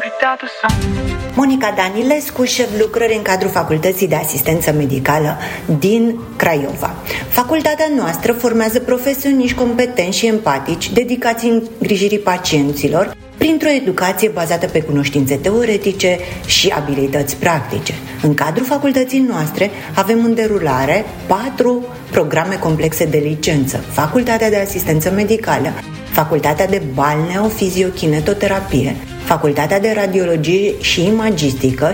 Monica Danilescu, șef lucrări în cadrul Facultății de Asistență Medicală din Craiova. Facultatea noastră formează profesioniști competenți și empatici, dedicați îngrijirii pacienților, printr-o educație bazată pe cunoștințe teoretice și abilități practice. În cadrul facultății noastre avem în derulare 4 programe complexe de licență: Facultatea de Asistență Medicală, Facultatea de Balneofiziokinetoterapie, Facultatea de Radiologie și Imagistică